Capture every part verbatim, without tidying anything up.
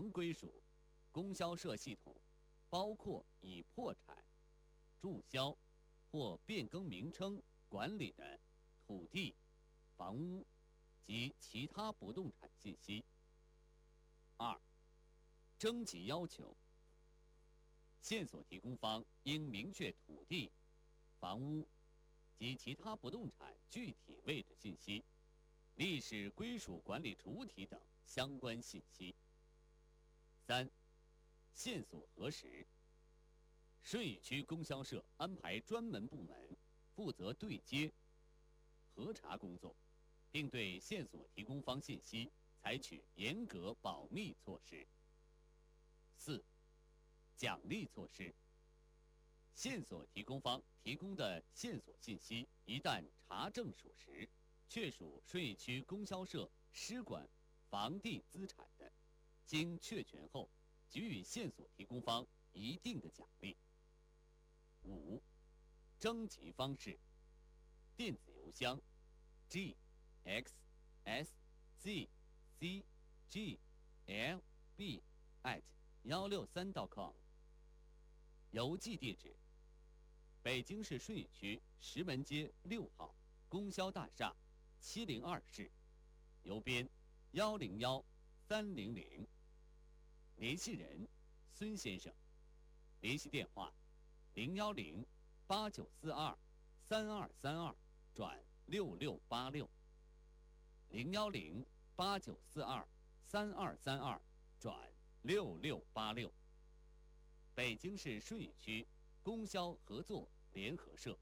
仍归属供销社系统，包括已破产、注销或变更名称管理的土地、房屋及其他不动产信息。二、征集要求，线索提供方应明确土地、房屋及其他不动产具体位置信息、历史归属管理主体等相关信息。三、线索核实，顺义区供销社安排专门部门负责对接、核查工作，并对线索提供方信息采取严格保密措施。四、奖励措施，线索提供方提供的线索信息一旦查证属实，确属顺义区供销社施管房地资产的，经确权后给予线索提供方一定的奖励。五、征集方式，电子邮箱 g x s z c g l b at 一六三 .com， 邮寄地址：北京市顺义区石门街六号供销大厦七零二室，邮编幺零幺三零零。联系人孙先生，联系电话零幺零八九四二三二三二转六六八六，零幺零八九四二三二三二转六六八六。北京市顺义区供销合作联合社。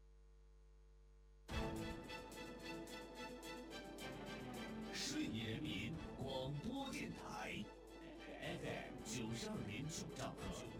顺义人民广播电台 F M 九十二点九兆赫。